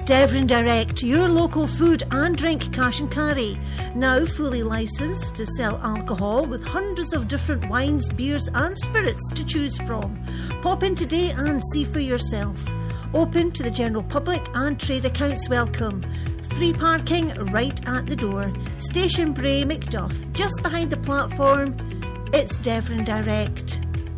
Devon Direct, your local food and drink cash and carry. Now fully licensed to sell alcohol with hundreds of different wines, beers and spirits to choose from. Pop in today and see for yourself. Open to the general public and trade accounts welcome. Free parking right at the door. Station Bray, Macduff, just behind the platform. It's Devon Direct.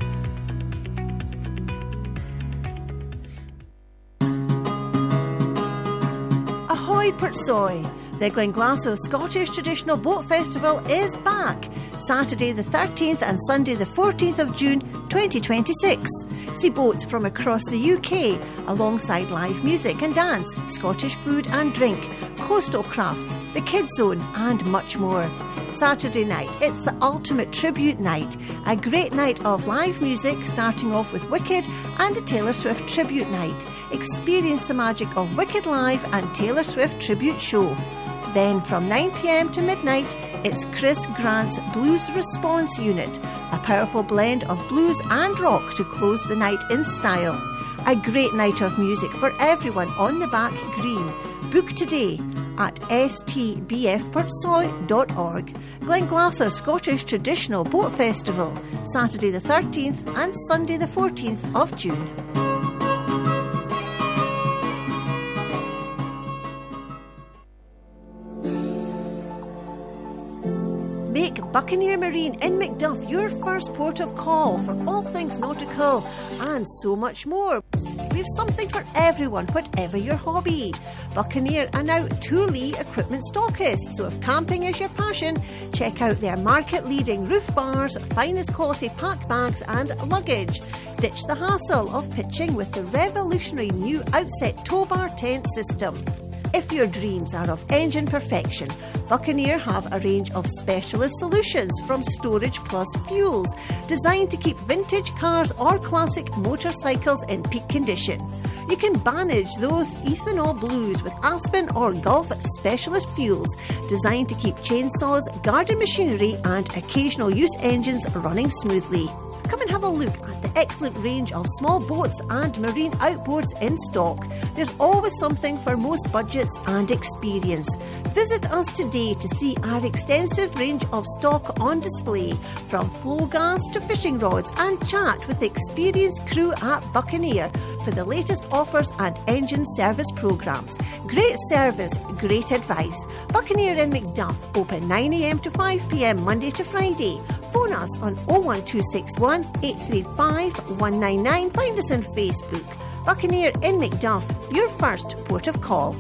Ahoy Portsoy! The Glenglassaugh Scottish Traditional Boat Festival is back, Saturday the 13th and Sunday the 14th of June 2026. See boats from across the UK alongside live music and dance, Scottish food and drink, coastal crafts, the Kids Zone and much more. Saturday night, it's the ultimate tribute night, a great night of live music starting off with Wicked and a Taylor Swift tribute night. Experience the magic of Wicked Live and Taylor Swift tribute show. Then from 9pm to midnight, it's Chris Grant's Blues Response Unit, a powerful blend of blues and rock to close the night in style. A great night of music for everyone on the back green. Book today at stbfportsoy.org. Glenglassaugh Scottish Traditional Boat Festival, Saturday the 13th and Sunday the 14th of June. Make Buccaneer Marine in Macduff your first port of call for all things nautical and so much more. We've something for everyone, whatever your hobby. Buccaneer are now Thule equipment stockists, so if camping is your passion, check out their market-leading roof bars, finest quality pack bags and luggage. Ditch the hassle of pitching with the revolutionary new Outset tow bar tent system. If your dreams are of engine perfection, Buccaneer have a range of specialist solutions from Storage Plus Fuels, designed to keep vintage cars or classic motorcycles in peak condition. You can manage those ethanol blues with Aspen or Gulf specialist fuels, designed to keep chainsaws, garden machinery and occasional use engines running smoothly. Come and have a look at the excellent range of small boats and marine outboards in stock. There's always something for most budgets and experience. Visit us today to see our extensive range of stock on display, from flow gas to fishing rods, and chat with the experienced crew at Buccaneer for the latest offers and engine service programmes. Great service, great advice. Buccaneer in Macduff, open 9am to 5pm Monday to Friday. Phone us on 01261 835 199. Find us on Facebook. Buccaneer in Macduff, your first port of call.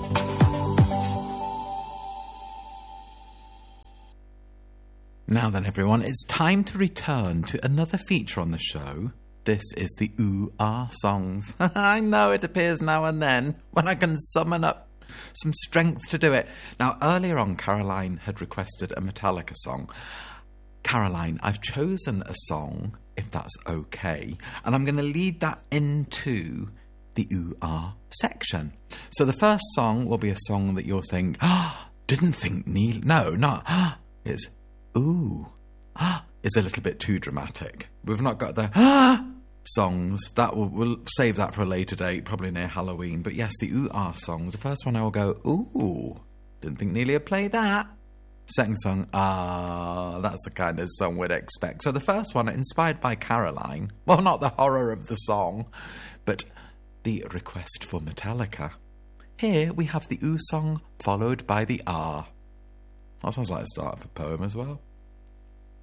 Now then, everyone, it's time to return to another feature on the show. This is the Ooh Ah songs. I know it appears now and then when I can summon up some strength to do it. Now, earlier on, Caroline had requested a Metallica song. Caroline, I've chosen a song, if that's okay, and I'm going to lead that into the Ooh Ah section. So the first song will be a song that you'll think, didn't think Neil. No, not, it's ooh. Is a little bit too dramatic. We've not got the songs. That we'll save that for a later date, probably near Halloween. But yes, the Ooh Ah songs. The first one I will go, ooh, didn't think Neil would play that. Second song, that's the kind of song we'd expect. So the first one, inspired by Caroline. Well, not the horror of the song, but the request for Metallica. Here we have the ooh song followed by the ah. That sounds like the start of a poem as well.